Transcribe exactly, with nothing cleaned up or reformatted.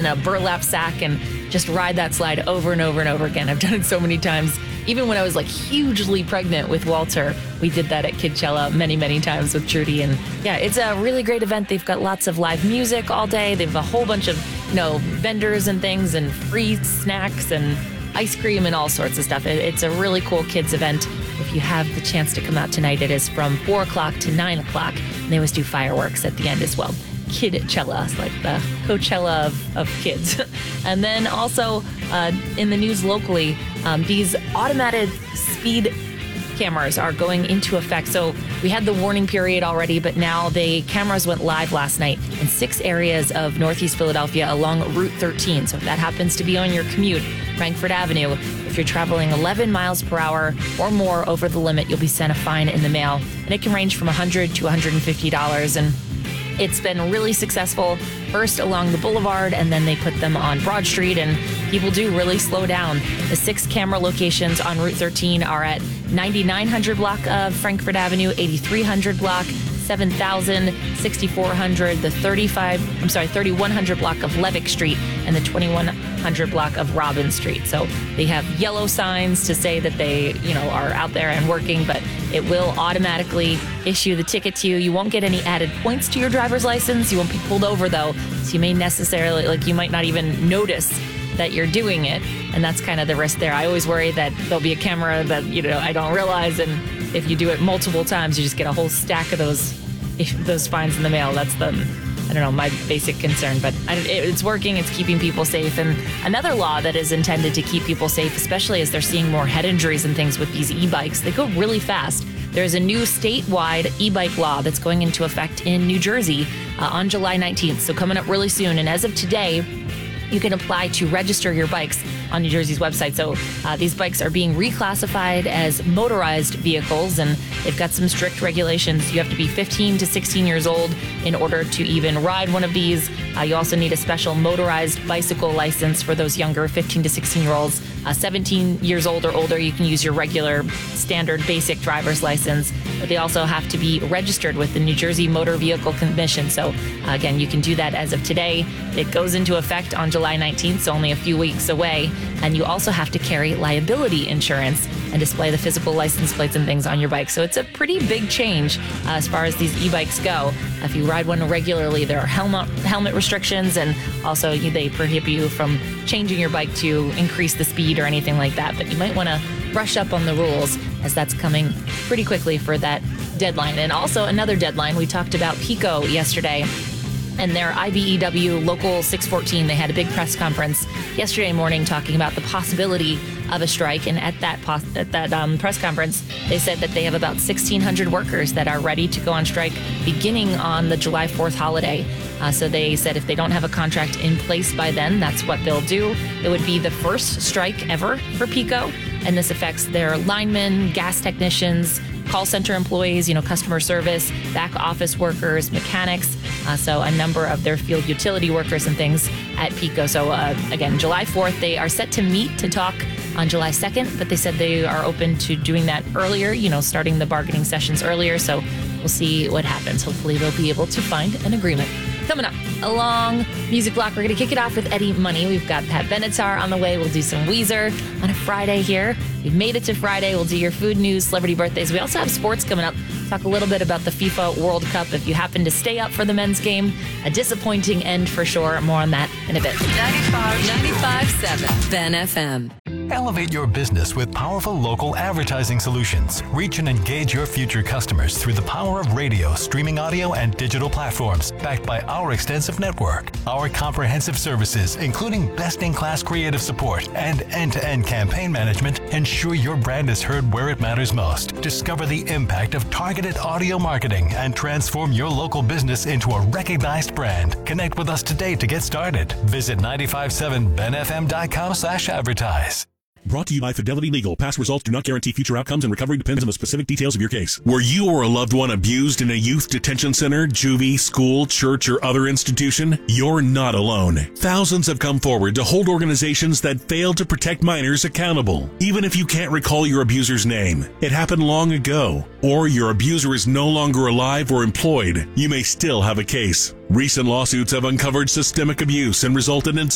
a burlap sack and just ride that slide over and over and over again. I've done it so many times. Even when I was like hugely pregnant with Walter, we did that at Kidchella many, many times with Trudy. And yeah, it's a really great event. They've got lots of live music all day. They have a whole bunch of, you know, vendors and things and free snacks and ice cream and all sorts of stuff. It, it's a really cool kids event. If you have the chance to come out tonight, it is from four o'clock to nine o'clock. And they always do fireworks at the end as well. Kidchella, it's like the Coachella of, of kids. And then also uh, in the news locally, um, these automated speed cameras are going into effect. So we had the warning period already, but now the cameras went live last night in six areas of Northeast Philadelphia along Route thirteen. So if that happens to be on your commute, Frankfort Avenue, if you're traveling eleven miles per hour or more over the limit, you'll be sent a fine in the mail. And it can range from one hundred dollars to one hundred fifty dollars. And it's been really successful, first along the boulevard, and then they put them on Broad Street, and people do really slow down. The six camera locations on Route thirteen are at ninety-nine hundred block of Frankfort Avenue, eighty-three hundred block, seven thousand, sixty-four hundred, the thirty-five, I'm sorry, thirty-one hundred block of Levick Street, and the twenty-one hundred block of Robin Street. So they have yellow signs to say that they, you know, are out there and working, but it will automatically issue the ticket to you. You won't get any added points to your driver's license. You won't be pulled over though. So you may necessarily, like you might not even notice that you're doing it. And that's kind of the risk there. I always worry that there'll be a camera that, you know, I don't realize. And if you do it multiple times, you just get a whole stack of those, those fines in the mail. That's the, I don't know, my basic concern, but it's working. It's keeping people safe. And another law that is intended to keep people safe, especially as they're seeing more head injuries and things with these e-bikes, they go really fast. There's a new statewide e-bike law that's going into effect in New Jersey uh, on July nineteenth. So coming up really soon. And as of today, you can apply to register your bikes on New Jersey's website. So uh, these bikes are being reclassified as motorized vehicles, and they've got some strict regulations. You have to be fifteen to sixteen years old in order to even ride one of these. Uh, you also need a special motorized bicycle license for those younger fifteen to sixteen year olds. Uh, seventeen years old or older, you can use your regular standard basic driver's license, but they also have to be registered with the New Jersey Motor Vehicle Commission. So uh, again, you can do that as of today. It goes into effect on July nineteenth, so only a few weeks away. And you also have to carry liability insurance and display the physical license plates and things on your bike. So it's a pretty big change uh, as far as these e-bikes go. If you ride one regularly, there are helmet helmet restrictions, and also they prohibit you from changing your bike to increase the speed or anything like that. But you might want to brush up on the rules, as that's coming pretty quickly for that deadline. And also another deadline, we talked about PECO yesterday and their I B E W Local six fourteen. They had a big press conference yesterday morning talking about the possibility of a strike. And at that pos- at that um, press conference, they said that they have about sixteen hundred workers that are ready to go on strike beginning on the July fourth holiday. Uh, so they said if they don't have a contract in place by then, that's what they'll do. It would be the first strike ever for PECO, and this affects their linemen, gas technicians, call center employees, you know, customer service, back office workers, mechanics, uh, so a number of their field utility workers and things at PECO. So uh, again, July fourth, they are set to meet to talk on July second, but they said they are open to doing that earlier, you know, starting the bargaining sessions earlier. So we'll see what happens. Hopefully they'll be able to find an agreement. Coming up, a long music block. We're going to kick it off with Eddie Money. We've got Pat Benatar on the way. We'll do some Weezer on a Friday here. We've made it to Friday. We'll do your food news, celebrity birthdays. We also have sports coming up. Talk a little bit about the FIFA World Cup. If you happen to stay up for the men's game, a disappointing end for sure. More on that in a bit. ninety-five point seven Ben F M. Elevate your business with powerful local advertising solutions. Reach and engage your future customers through the power of radio, streaming audio, and digital platforms, backed by our extensive network. Our comprehensive services, including best-in-class creative support and end-to-end campaign management, ensure your brand is heard where it matters most. Discover the impact of targeted audio marketing and transform your local business into a recognized brand. Connect with us today to get started. Visit nine five seven ben f m dot com slash advertise. Brought to you by Fidelity Legal. Past results do not guarantee future outcomes, and recovery depends on the specific details of your case. Were you or a loved one abused in a youth detention center, juvie, school, church, or other institution? You're not alone. Thousands have come forward to hold organizations that fail to protect minors accountable. Even if you can't recall your abuser's name, it happened long ago, or your abuser is no longer alive or employed, you may still have a case. Recent lawsuits have uncovered systemic abuse and resulted in